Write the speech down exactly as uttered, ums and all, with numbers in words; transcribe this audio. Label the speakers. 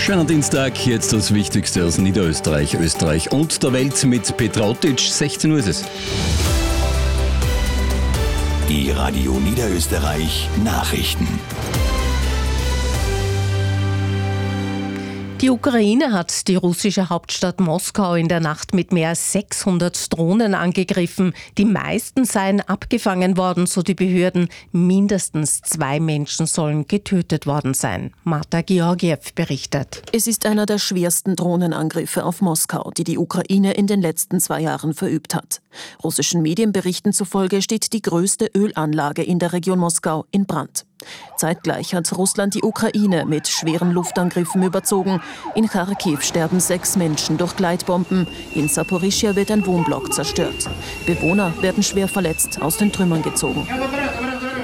Speaker 1: Schönen Dienstag, jetzt das Wichtigste aus Niederösterreich, Österreich und der Welt mit Petra Ottitsch. sechzehn Uhr ist es.
Speaker 2: Die Radio Niederösterreich Nachrichten.
Speaker 3: Die Ukraine hat die russische Hauptstadt Moskau in der Nacht mit mehr als sechshundert Drohnen angegriffen. Die meisten seien abgefangen worden, so die Behörden. Mindestens zwei Menschen sollen getötet worden sein. Marta Georgiev berichtet.
Speaker 4: Es ist einer der schwersten Drohnenangriffe auf Moskau, die die Ukraine in den letzten zwei Jahren verübt hat. Russischen Medienberichten zufolge steht die größte Ölanlage in der Region Moskau in Brand. Zeitgleich hat Russland die Ukraine mit schweren Luftangriffen überzogen. In Charkiw sterben sechs Menschen durch Gleitbomben. In Saporischschja wird ein Wohnblock zerstört. Bewohner werden schwer verletzt aus den Trümmern gezogen.